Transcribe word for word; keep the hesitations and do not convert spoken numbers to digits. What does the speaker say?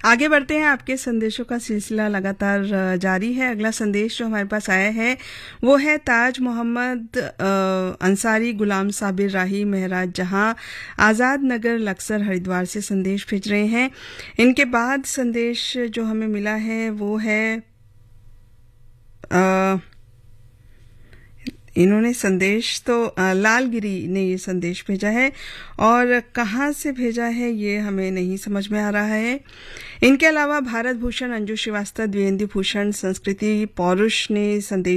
आगे बढ़ते हैं। आपके संदेशों का सिलसिला लगातार जारी है। अगला संदेश जो हमारे पास आया है वो है ताज मोहम्मद अंसारी गुलाम साबिर राही महराज जहां आज़ाद नगर लक्सर हरिद्वार से संदेश भेज रहे हैं। इनके बाद संदेश जो हमें मिला है वो है आ, इन्होंने संदेश तो लालगिरी ने ये संदेश भेजा है और कहाँ से भेजा है ये हमें नहीं समझ में आ रहा है। इनके अलावा भारत भूषण, अंजू श्रीवास्तव, द्विवेंदु भूषण, संस्कृति पौरुष ने संदेश